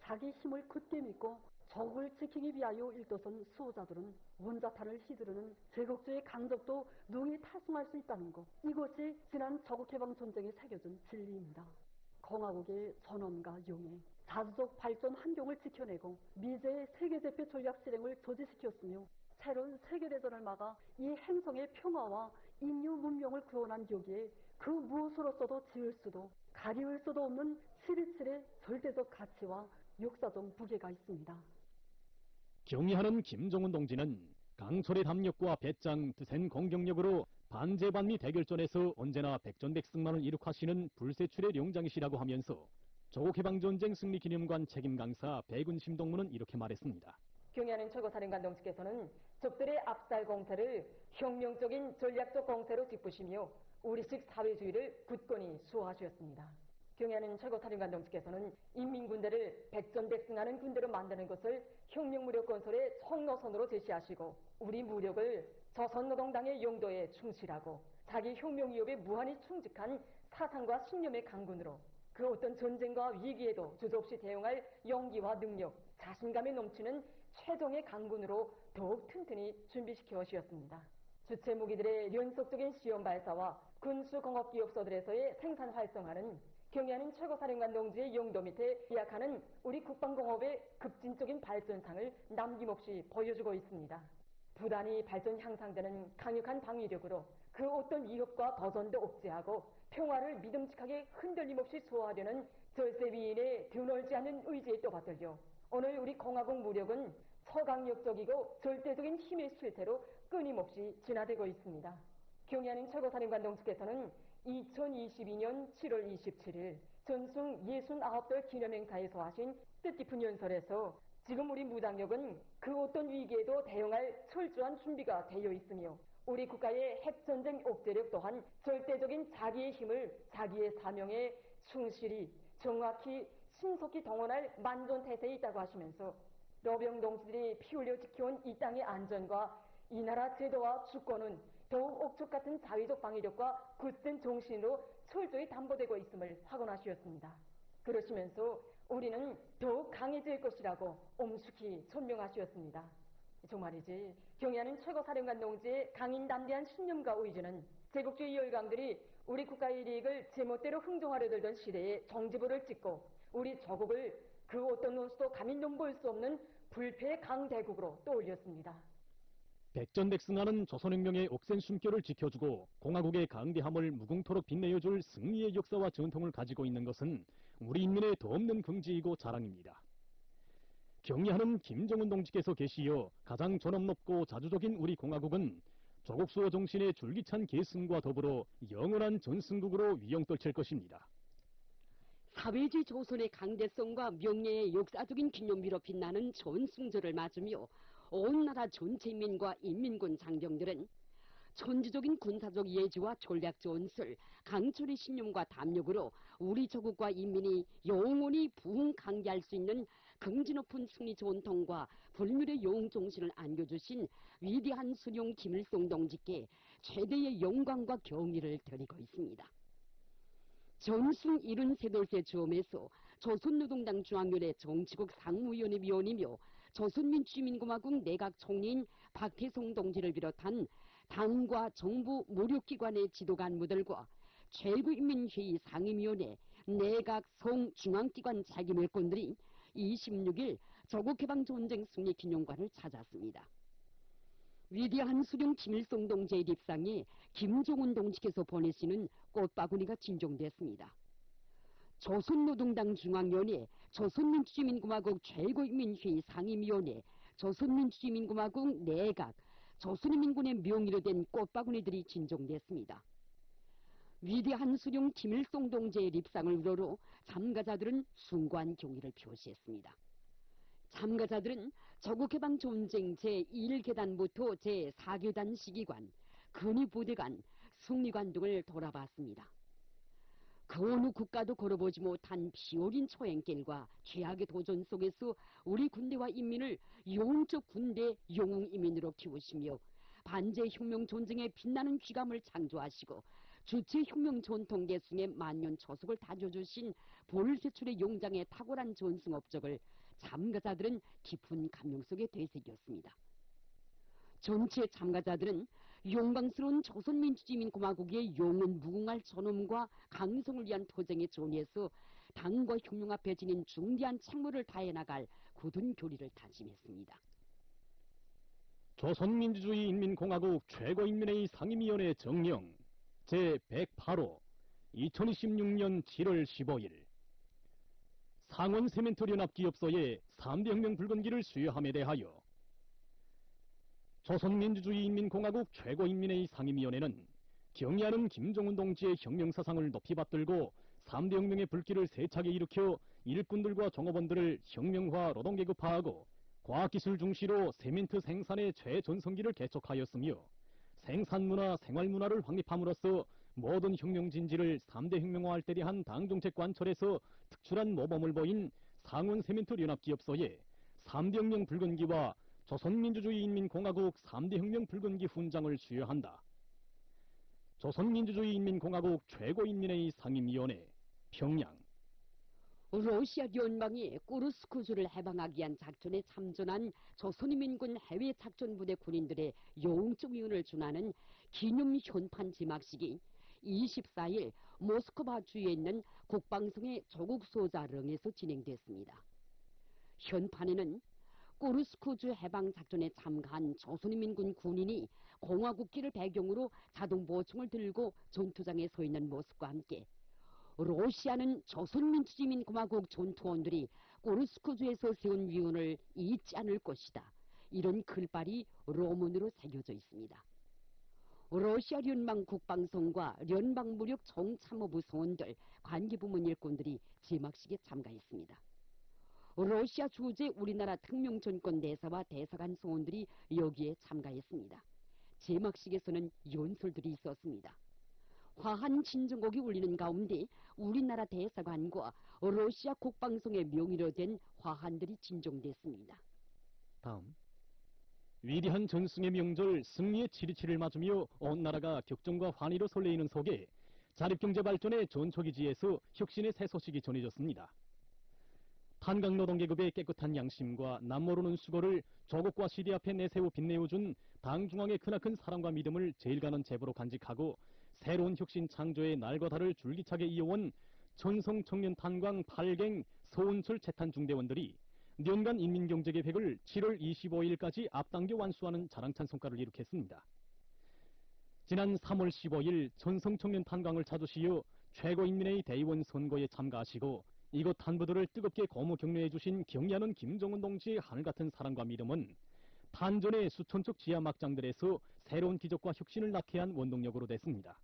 자기 힘을 굳게 믿고 적을 지키기 위하여 일도선 수호자들은 원자탄을 휘두르는 제국주의 강적도 능히 탈승할 수 있다는 것, 이것이 지난 저국해방전쟁에 새겨진 진리입니다. 공화국의 전원과 용의 자주적 발전 환경을 지켜내고 미제의 세계대표 전략 실행을 조지시켰으며 새로운 세계대전을 막아 이 행성의 평화와 인류 문명을 구원한 여기에 그 무엇으로서도 지을 수도 가리울 수도 없는 7.27의 절대적 가치와 역사적 무게가 있습니다. 경의하는 김정은 동지는 강철의 담력과 배짱, 드센 공격력으로 반제반미 대결전에서 언제나 백전백승만을 이룩하시는 불세출의 용장이시라고 하면서 조국해방전쟁 승리기념관 책임강사 백운심 동무는 이렇게 말했습니다. 경의하는 최고사령관 동지께서는 적들의 압살 공세를 혁명적인 전략적 공세로 짚으시며 우리식 사회주의를 굳건히 수호하셨습니다. 경의하는 최고사령관 동지께서는 인민군대를 백전백승하는 군대로 만드는 것을 혁명무력 건설의 총노선으로 제시하시고 우리 무력을 조선노동당의 용도에 충실하고 자기 혁명위협에 무한히 충직한 사상과 신념의 강군으로 그 어떤 전쟁과 위기에도 주저없이 대응할 용기와 능력, 자신감에 넘치는 최종의 강군으로 더욱 튼튼히 준비시켜 오셨습니다. 주체 무기들의 연속적인 시험 발사와 군수공업기업소들에서의 생산 활성화는 경의하는 최고사령관 동지의 용도 밑에 비약하는 우리 국방공업의 급진적인 발전상을 남김없이 보여주고 있습니다. 부단히 발전 향상되는 강력한 방위력으로 그 어떤 위협과 도전도 억제하고 평화를 믿음직하게 흔들림 없이 수호하려는 절세위인의 드넓지 않은 의지에 또받들려 오늘 우리 공화국 무력은 초강력적이고 절대적인 힘의 실태로 끊임없이 진화되고 있습니다. 경의하는 최고사령관 동지께서는 2022년 7월 27일 전승 69돌 기념행사에서 하신 뜻깊은 연설에서 지금 우리 무장력은 그 어떤 위기에도 대응할 철저한 준비가 되어 있으며 우리 국가의 핵전쟁 억제력 또한 절대적인 자기의 힘을 자기의 사명에 충실히 정확히 신속히 동원할 만전태세에 있다고 하시면서 러병 동지들이 피 흘려 지켜온 이 땅의 안전과 이 나라 제도와 주권은 더욱 옥축 같은 자위적 방위력과 굳센 정신으로 철저히 담보되고 있음을 확언하셨습니다. 그러시면서 우리는 더욱 강해질 것이라고 엄숙히 천명하셨습니다. 정말이지 경의하는 최고사령관 동지의 강인담대한 신념과 의지는 제국주의 열강들이 우리 국가의 이익을 제멋대로 흥정하려 들던 시대에 정지불을 찍고 우리 조국을 그 어떤 논수도 감히 넘볼 수 없는 불패의 강대국으로 떠올렸습니다. 백전백승하는 조선혁명의 옥센 숨결을 지켜주고 공화국의 강대함을 무궁토록 빛내어줄 승리의 역사와 전통을 가지고 있는 것은 우리 인민의 더없는 긍지이고 자랑입니다. 경의하는 김정은 동지께서 계시어 가장 존엄 높고 자주적인 우리 공화국은 조국수호 정신의 줄기찬 계승과 더불어 영원한 전승국으로 위용떨칠 것입니다. 사회주의 조선의 강대성과 명예의 역사적인 기념비로 빛나는 전승절을 맞으며 온 나라 전체 인민과 인민군 장병들은 천지적인 군사적 예지와 전략 전술, 강철의 신념과 담력으로 우리 조국과 인민이 영원히 부흥강개할 수 있는 긍지 높은 승리 전통과 불멸의 영웅정신을 안겨주신 위대한 수령 김일성 동지께 최대의 영광과 경의를 드리고 있습니다. 전승 73돌세 주엄에서 조선노동당 중앙위원회 정치국 상무위원회 위원이며 조선민주주의민공화국 내각총리인 박태송 동지를 비롯한 당과 정부 무력기관의 지도 간부들과 최고인민회의 상임위원회, 내각, 성, 중앙기관 자기밀권들이 26일 조국해방전쟁 승리기념관을 찾았습니다. 위대한 수령 김일성 동지의 립상에 김정은 동지께서 보내시는 꽃바구니가 진정됐습니다. 조선노동당 중앙위원회, 조선민주주의민공화국 최고인민회의 상임위원회, 조선민주주의민공화국 내각, 조선인민군의 명의로 된 꽃바구니들이 진정됐습니다. 위대한 수령 김일성 동지의 립상을 우러러 참가자들은 숭고한 경의를 표시했습니다. 참가자들은 조국해방전쟁 제1계단부터 제4계단 시기관, 근위부대관, 승리관 등을 돌아봤습니다. 그 어느 국가도 걸어보지 못한 피어린 초행길과 죄악의 도전 속에서 우리 군대와 인민을 영웅적 군대 영웅인민으로 키우시며 반제혁명 전쟁에 빛나는 귀감을 창조하시고 주체 혁명 전통 계승에 만년 저속을 다져주신 볼세출의 용장의 탁월한 전승 업적을 참가자들은 깊은 감명 속에 되새겼습니다. 전체 참가자들은 영광스러운 조선민주주의민공화국의 영원 무궁할 전엄과 강성을 위한 투쟁의 전위에서 당과 혁명 앞에 지닌 중대한 책무를 다해 나갈 굳은 교리를 다짐했습니다. 조선민주주의인민공화국 최고인민회의 상임위원회 정령 제108호 2026년 7월 15일 상원 세멘토연합기업소의 3대 혁명 붉은기를 수여함에 대하여 조선민주주의인민공화국 최고인민회의 상임위원회는 경의하는 김정은 동지의 혁명사상을 높이 받들고 3대 혁명의 불길을 세차게 일으켜 일꾼들과 종업원들을 혁명화 노동계급화하고 과학기술 중시로 세멘트 생산의 최전성기를 개척하였으며 생산문화, 생활문화를 확립함으로써 모든 혁명 진지를 3대 혁명화할 때 대한 당정책 관철에서 특출한 모범을 보인 상원 세멘트 연합기업소의 3대 혁명 붉은기와 조선민주주의인민공화국 3대 혁명 붉은기 훈장을 수여한다. 조선민주주의인민공화국 최고인민회의 상임위원회 평양. 러시아 연방이 꾸르스크주를 해방하기 위한 작전에 참전한 조선인민군 해외작전부대 군인들의 영적 위훈을 준하는 기념 현판 지막식이 24일 모스크바 주에 있는 국방성의 조국 소자릉에서 진행됐습니다. 현판에는 꾸르스크주 해방 작전에 참가한 조선인민군 군인이 공화국기를 배경으로 자동보총을 들고 전투장에 서 있는 모습과 함께 러시아는 조선민주주의민공화국 전투원들이 꾸르스크주에서 세운 위훈을 잊지 않을 것이다. 이런 글발이 로문으로 새겨져 있습니다. 러시아 연방 국방성과 연방무력 정참모부 소원들, 관계부문 일꾼들이 제막식에 참가했습니다. 러시아 주재 우리나라 특명전권 대사와 대사관 소원들이 여기에 참가했습니다. 제막식에서는 연설들이 있었습니다. 화한 진정곡이 울리는 가운데 우리나라 대사관과 러시아 국방성의 명의로 된 화한들이 진정됐습니다. 다음. 위대한 전승의 명절 승리의 7.27을 맞으며 온 나라가 격정과 환희로 설레이는 속에 자립경제 발전의 전초기지에서 혁신의 새 소식이 전해졌습니다. 탄광노동계급의 깨끗한 양심과 남모르는 수고를 조국과 시대 앞에 내세워 빛내어준 당 중앙의 크나큰 사랑과 믿음을 제일가는 제보로 간직하고 새로운 혁신 창조의 날과 달을 줄기차게 이어온 천성 청년 탄광 8갱 서운철 채탄 중대원들이 년간 인민경제계획을 7월 25일까지 앞당겨 완수하는 자랑찬 성과를 이룩했습니다. 지난 3월 15일 천성 청년 탄광을 찾으시어 최고인민회의 대의원 선거에 참가하시고 이곳 탄부들을 뜨겁게 고무 격려해 주신 경의하는 김정은 동지의 하늘같은 사랑과 믿음은 탄전의 수천척 지하 막장들에서 새로운 기적과 혁신을 낳게 한 원동력으로 됐습니다.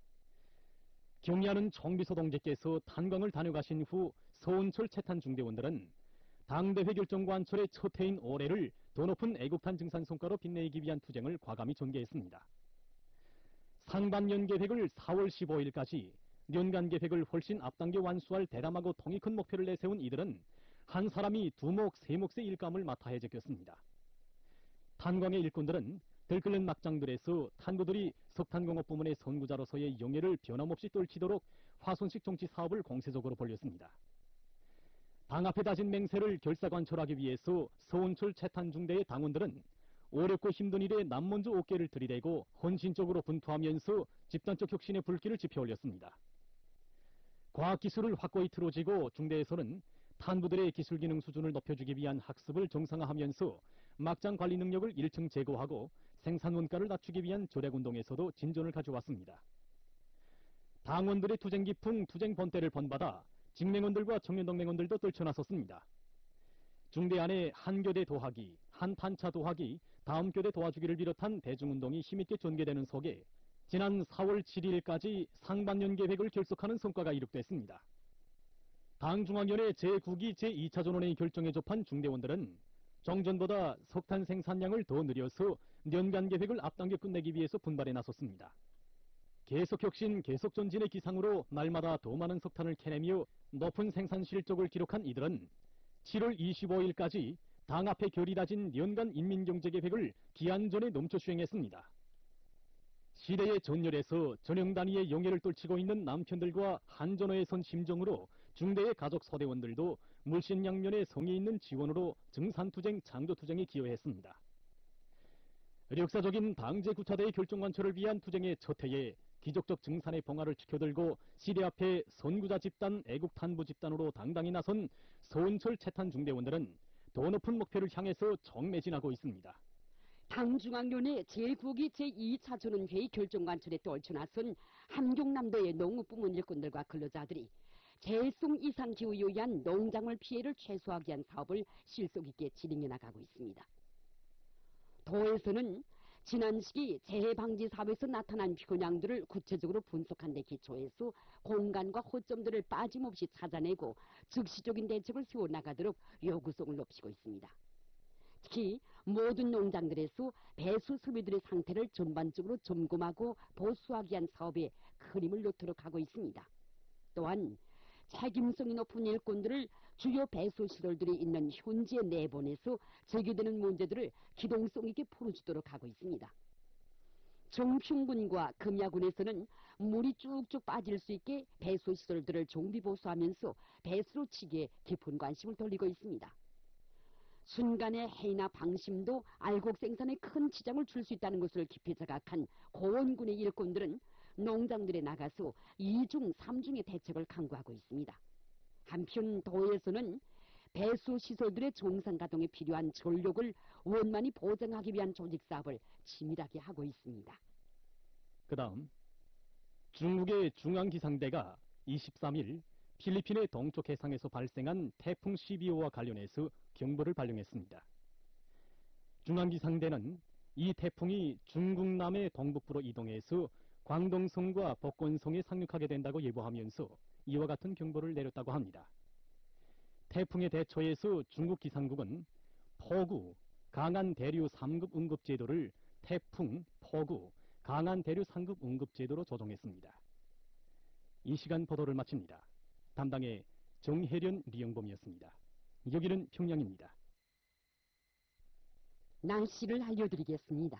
경의하는 총비서 동지께서 탄광을 다녀가신 후 서운철 채탄 중대원들은 당대회 결정 관철의 첫 해인 올해를 더 높은 애국탄 증산 성과로 빛내기 위한 투쟁을 과감히 전개했습니다. 상반년 계획을 4월 15일까지, 연간 계획을 훨씬 앞당겨 완수할 대담하고 통이 큰 목표를 내세운 이들은 한 사람이 두목 세몫의 일감을 맡아 해제겼습니다. 탄광의 일꾼들은 들끓는 막장들에서 탄부들이 석탄공업 부문의 선구자로서의 영예를 변함없이 떨치도록 화손식 정치 사업을 공세적으로 벌였습니다. 당 앞에 다진 맹세를 결사관철하기 위해서 서운철 채탄 중대의 당원들은 어렵고 힘든 일에 남먼저 어깨를 들이대고 헌신적으로 분투하면서 집단적 혁신의 불길을 지펴올렸습니다. 과학기술을 확고히 틀어지고 중대에서는 탄부들의 기술기능 수준을 높여주기 위한 학습을 정상화하면서 막장 관리 능력을 1층 제고하고 생산 원가를 낮추기 위한 절약운동에서도 진전을 가져왔습니다. 당원들의 투쟁 기풍, 투쟁 번대를 번받아 직맹원들과 청년동맹원들도 떨쳐나섰습니다. 중대 안에 한 교대 도하기, 한 탄차 도하기, 다음 교대 도와주기를 비롯한 대중운동이 힘있게 전개되는 속에 지난 4월 7일까지 상반년 계획을 결속하는 성과가 이룩됐습니다. 당중앙위원회 제9기 제2차 전원회의 결정에 접한 중대원들은 정전보다 석탄 생산량을 더 늘려서 년간 계획을 앞당겨 끝내기 위해서 분발에 나섰습니다. 계속혁신, 계속전진의 기상으로 날마다 더 많은 석탄을 캐내며 높은 생산 실적을 기록한 이들은 7월 25일까지 당 앞에 결의 다진 연간 인민경제계획을 기한 전에 넘쳐 수행했습니다. 시대의 전열에서 전형단위의 영예를 떨치고 있는 남편들과 한전어에 선 심정으로 중대의 가족 서대원들도 물신양면의 성의 있는 지원으로 증산투쟁, 창조투쟁에 기여했습니다. 역사적인 당제구차대의 결정관철을 위한 투쟁의 첫 해에 기적적 증산의 봉화를 지켜들고 시대 앞에 선구자 집단, 애국탄부 집단으로 당당히 나선 서운철 채탄 중대원들은 더 높은 목표를 향해서 정매진하고 있습니다. 당중앙위원회 제9기 제2차전원 회의 결정관철에 떨쳐나선 함경남도의 농업부문 일꾼들과 근로자들이 재송 이상 기후에 의한 농작물 피해를 최소화하기 위한 사업을 실속 있게 진행해 나가고 있습니다. 도에서는 지난 시기 재해 방지 사업에서 나타난 현황들을 구체적으로 분석한 데 기초해서 공간과 허점들을 빠짐없이 찾아내고 즉시적인 대책을 세워나가도록 요구성을 높이고 있습니다. 특히 모든 농장들에서 배수 소비들의 상태를 전반적으로 점검하고 보수하기 위한 사업에 큰 힘을 놓도록 하고 있습니다. 또한 책임성이 높은 일꾼들을 주요 배수 시설들이 있는 현지에 내보내서 제기되는 문제들을 기동성 있게 풀어주도록 하고 있습니다. 정평군과 금야군에서는 물이 쭉쭉 빠질 수 있게 배수 시설들을 정비보수하면서 배수로 치기에 깊은 관심을 돌리고 있습니다. 순간의 해이나 방심도 알곡 생산에 큰 지장을 줄 수 있다는 것을 깊이 자각한 고원군의 일꾼들은 농장들에 나가서 2중, 3중의 대책을 강구하고 있습니다. 한편 도에서는 배수 시설들의 정상 가동에 필요한 전력을 원만히 보장하기 위한 조직 사업을 치밀하게 하고 있습니다. 그 다음 중국의 중앙기상대가 23일 필리핀의 동쪽 해상에서 발생한 태풍 12호와 관련해서 경보를 발령했습니다. 중앙기상대는 이 태풍이 중국 남해 동북부로 이동해서 광동성과 복건성에 상륙하게 된다고 예보하면서 이와 같은 경보를 내렸다고 합니다. 태풍에 대처해서 중국 기상국은 폭우, 강한 대류 3급 응급 제도를 태풍, 폭우, 강한 대류 3급 응급 제도로 조정했습니다. 이 시간 보도를 마칩니다. 담당의 정혜련, 리영범이었습니다. 여기는 평양입니다. 날씨를 알려드리겠습니다.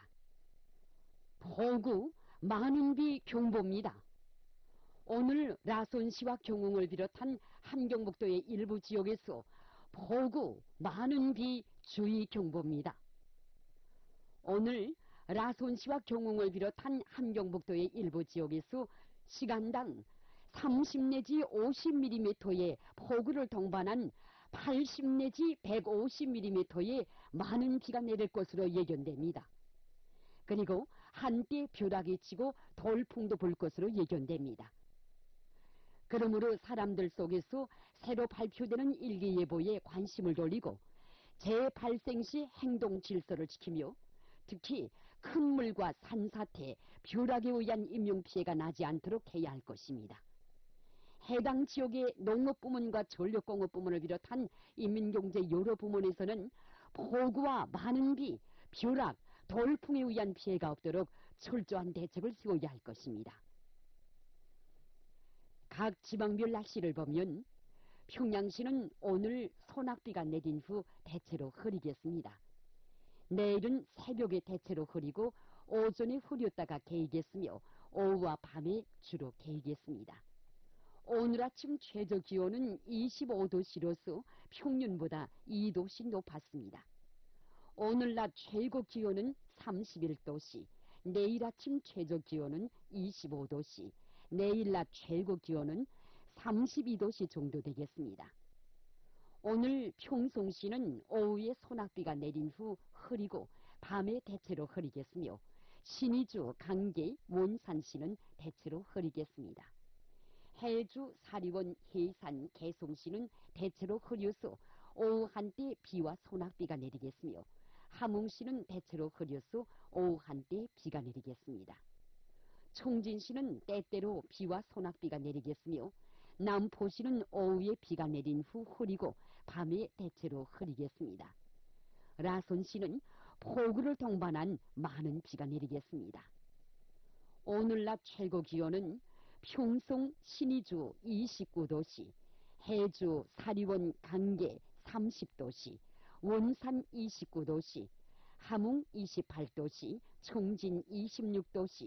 폭우, 많은 비 경보입니다. 오늘 라손시와 경웅을 비롯한 함경북도의 일부 지역에서 폭우, 많은 비 주의 경보입니다. 오늘 라손시와 경웅을 비롯한 함경북도의 일부 지역에서 시간당 30 내지 50mm의 폭우를 동반한 80 내지 150mm의 많은 비가 내릴 것으로 예견됩니다. 그리고 한때 벼락이 치고 돌풍도 불 것으로 예견됩니다. 그러므로 사람들 속에서 새로 발표되는 일기예보에 관심을 돌리고 재발생 시 행동 질서를 지키며 특히 큰 물과 산사태, 벼락에 의한 인명피해가 나지 않도록 해야 할 것입니다. 해당 지역의 농업부문과 전력공업부문을 비롯한 인민경제 여러 부문에서는 폭우와 많은 비, 벼락, 돌풍에 의한 피해가 없도록 철저한 대책을 세워야 할 것입니다. 각 지방별 날씨를 보면 평양시는 오늘 소낙비가 내린 후 대체로 흐리겠습니다. 내일은 새벽에 대체로 흐리고 오전에 흐렸다가 개이겠으며 오후와 밤에 주로 개이겠습니다. 오늘 아침 최저 기온은 25도씨로서 평년보다 2도씩 높았습니다. 오늘 낮 최고 기온은 31도씨, 내일 아침 최저 기온은 25도씨, 내일 낮 최고 기온은 32도씨 정도 되겠습니다. 오늘 평송시는 오후에 소낙비가 내린 후 흐리고 밤에 대체로 흐리겠으며 신의주, 강계, 원산시는 대체로 흐리겠습니다. 해주, 사리원, 해산, 개송시는 대체로 흐려서 오후 한때 비와 소낙비가 내리겠으며 함흥시는 대체로 흐려서 오후 한때 비가 내리겠습니다. 청진시는 때때로 비와 소낙비가 내리겠으며 남포시는 오후에 비가 내린 후 흐리고 밤에 대체로 흐리겠습니다. 라손시는 폭우를 동반한 많은 비가 내리겠습니다. 오늘 낮 최고 기온은 평송, 신의주 29도씨, 해주, 사리원, 강계 30도씨, 원산 29도씨, 함흥 28도씨, 청진 26도씨,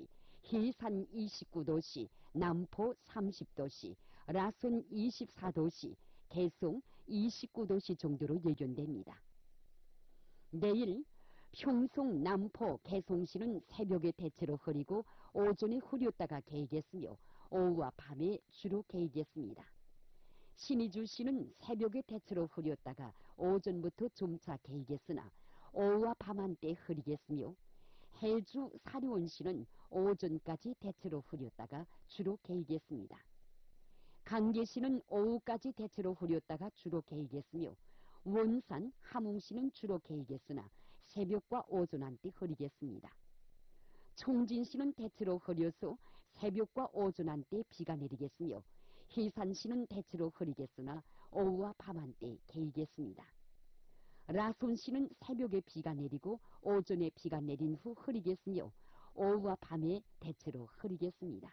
해산 29도시, 남포 30도시, 라손 24도시, 개송 29도시 정도로 예견됩니다. 내일 평송, 남포, 개송시는 새벽에 대체로 흐리고 오전에 흐렸다가 개이겠으며 오후와 밤에 주로 개이겠습니다. 신의주시는 새벽에 대체로 흐렸다가 오전부터 점차 개이겠으나 오후와 밤 한때 흐리겠으며 해주 사리원시는 오전까지 대체로 흐렸다가 주로 개이겠습니다. 강계시는 오후까지 대체로 흐렸다가 주로 개이겠으며 원산, 함흥시는 주로 개이겠으나 새벽과 오전 한때 흐리겠습니다. 총진시는 대체로 흐려서 새벽과 오전 한때 비가 내리겠으며 해산시는 대체로 흐리겠으나 오후와 밤 한때 개이겠습니다. 라손시는 새벽에 비가 내리고 오전에 비가 내린 후 흐리겠으며 오후와 밤에 대체로 흐리겠습니다.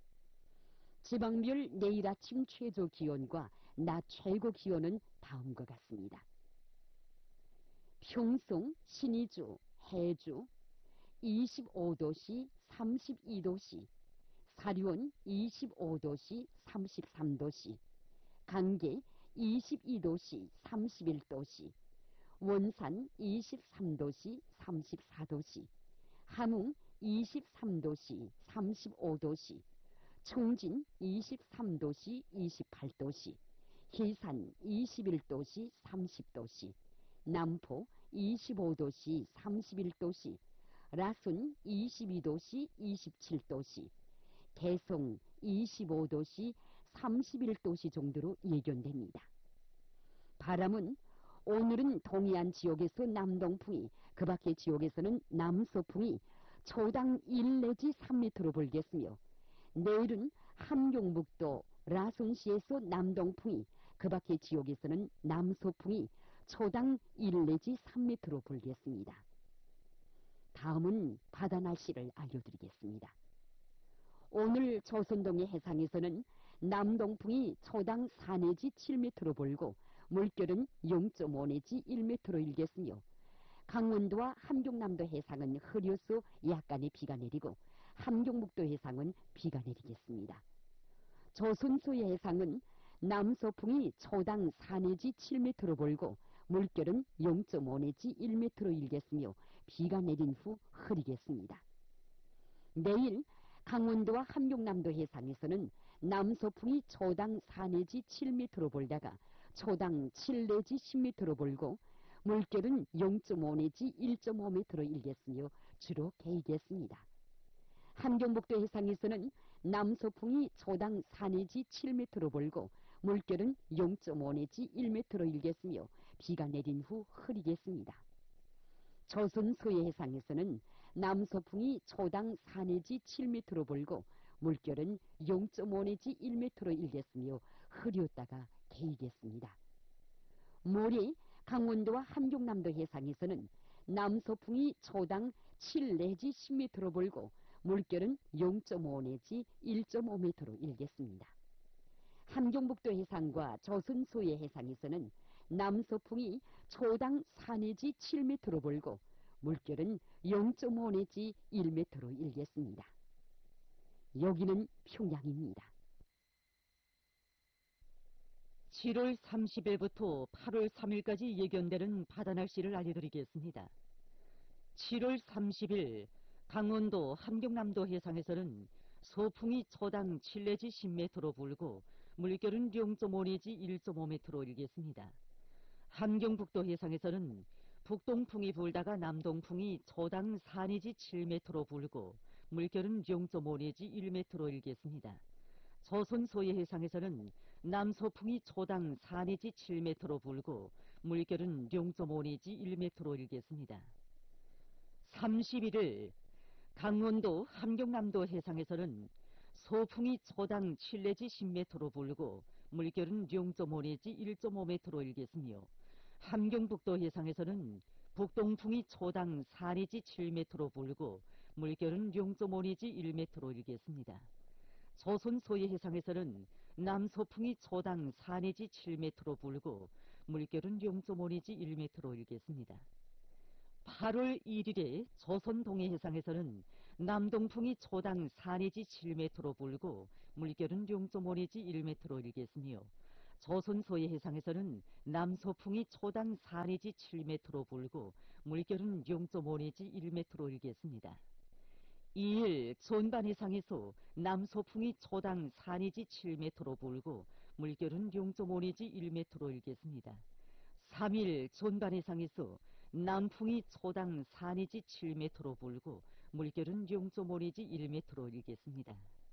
지방별 내일 아침 최저 기온과 낮 최고 기온은 다음과 같습니다. 평송, 신의주, 해주 25도씨, 32도씨, 사리원 25도씨, 33도씨, 강계 22도씨, 31도씨, 원산 23도씨, 34도씨, 함흥 23도씨, 35도씨, 총진 23도씨, 28도씨, 해산 21도씨, 30도씨, 남포 25도씨, 31도씨, 라순 22도씨, 27도씨, 개송 25도씨, 31도씨 정도로 예견됩니다. 바람은 오늘은 동해안 지역에서 남동풍이, 그 밖의 지역에서는 남서풍이 초당 1 내지 3m로 불겠으며 내일은 함경북도 라손시에서 남동풍이, 그 밖의 지역에서는 남서풍이 초당 1 내지 3m로 불겠습니다. 다음은 바다 날씨를 알려드리겠습니다. 오늘 조선동해 해상에서는 남동풍이 초당 4 내지 7m로 불고 물결은 0.5 내지 1m로 일겠으며 강원도와 함경남도 해상은 흐려서 약간의 비가 내리고 함경북도 해상은 비가 내리겠습니다. 조선소의 해상은 남서풍이 초당 4 내지 7m로 불고 물결은 0.5 내지 1m로 일겠으며 비가 내린 후 흐리겠습니다. 내일 강원도와 함경남도 해상에서는 남서풍이 초당 4 내지 7m로 불다가 초당 7 내지 10m로 불고 물결은 0.5 내지 1.5m로 일겠으며 주로 개이겠습니다. 함경북도 해상에서는 남서풍이 초당 4 내지 7m로 불고 물결은 0.5 내지 1m로 일겠으며 비가 내린 후 흐리겠습니다. 조선 서해 해상에서는 남서풍이 초당 4 내지 7m로 불고 물결은 0.5 내지 1m로 일겠으며 흐렸다가 개이겠습니다. 모레 강원도와 함경남도 해상에서는 남서풍이 초당 7 내지 10m로 불고 물결은 0.5 내지 1.5m로 일겠습니다. 함경북도 해상과 조선 서해 해상에서는 남서풍이 초당 4 내지 7m로 불고 물결은 0.5 내지 1m로 일겠습니다. 여기는 평양입니다. 7월 30일부터 8월 3일까지 예견되는 바다 날씨를 알려드리겠습니다. 7월 30일 강원도 함경남도 해상에서는 소풍이 초당 7 내지 10m로 불고 물결은 0.5 내지 1.5m로 일겠습니다. 함경북도 해상에서는 북동풍이 불다가 남동풍이 초당 4 내지 7m로 불고 물결은 0.5 내지 1m로 일겠습니다. 조선 서해 해상에서는 남서풍이 초당 4 내지 7m로 불고 물결은 0.5 내지 1m로 일겠습니다. 31일 강원도 함경남도 해상에서는 소풍이 초당 7 내지 10m로 불고 물결은 0.5 내지 1.5m로 일겠으며 함경북도 해상에서는 북동풍이 초당 4 내지 7m로 불고 물결은 0.5 내지 1m로 일겠습니다. 조선 서해 해상에서는 남서풍이 초당 4 내지 7m로 불고 물결은 0.5 내지 1m로 일겠습니다. 8월 1일에 조선 동해 해상에서는 남동풍이 초당 4 내지 7m로 불고 물결은 0.5 내지 1m로 일겠으며 조선 서해 해상에서는 남서풍이 초당 4 내지 7m로 불고 물결은 0.5 내지 1m로 일겠습니다. 2일 전반 해상에서 남서풍이 초당 4 내지 7m로 불고 물결은 0.5 내지 1m로 일겠습니다. 3일 전반 해상에서 남풍이 초당 4 내지 7m로 불고 물결은 0.5 내지 1m로 일겠습니다.